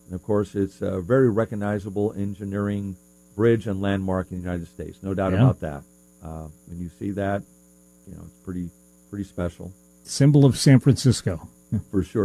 And of course, it's a very recognizable engineering bridge and landmark in the United States. No doubt about that. When you see that, it's pretty special. Symbol of San Francisco. For sure.